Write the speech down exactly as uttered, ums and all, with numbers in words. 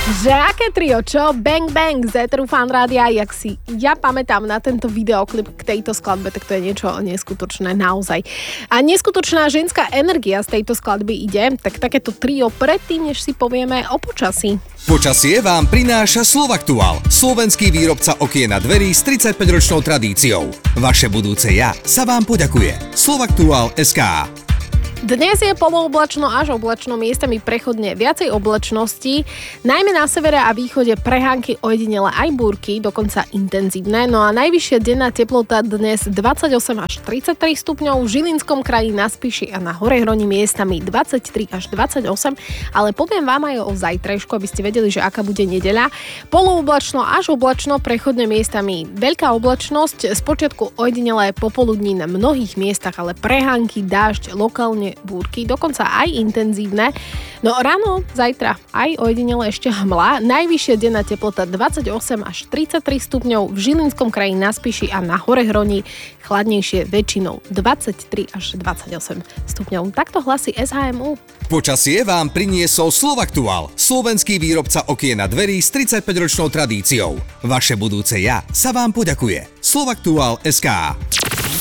Že aké trio, čo? Bang Bang z Eteru Fan Rádia. Jak si ja pamätám na tento videoklip k tejto skladbe, tak to je niečo neskutočné naozaj. A neskutočná ženská energia z tejto skladby ide, tak takéto trio predtým, než si povieme o počasí. Počasie vám prináša Slovaktuál, slovenský výrobca okien a dverí s tridsaťpäťročnou tradíciou. Vaše budúce ja sa vám poďakuje. Slovaktuál bodka es ká. Dnes je polooblačno až oblačno, miestami prechodne viacej oblačnosti, najmä na severe a východe prehánky, ojedinele aj búrky, dokonca intenzívne. No a najvyššia denná teplota dnes dvadsaťosem až tridsaťtri stupňov, v Žilinskom kraji, na Spiši a na Horehroni miestami dvadsaťtri až dvadsaťosem, ale poviem vám aj o zajtrajšku, aby ste vedeli, že aká bude nedeľa. Polooblačno až oblačno, prechodne miestami veľká oblačnosť, spočiatku ojedinele popoludní na mnohých miestach, ale prehánky, dážď, lokálne búrky, dokonca aj intenzívne. No ráno, zajtra aj ojedinele ešte hmla. Najvyššia denná teplota dvadsaťosem až tridsaťtri stupňov, v Žilinskom kraji, na Spiši a na Horehroni, chladnejšie väčšinou dvadsaťtri až dvadsaťosem stupňov. Takto hlasí es há em ú. Počasie vám priniesol Slovaktuál, slovenský výrobca okien a dverí s tridsaťpäťročnou tradíciou. Vaše budúce ja sa vám poďakuje. Slovaktuál bodka es ká.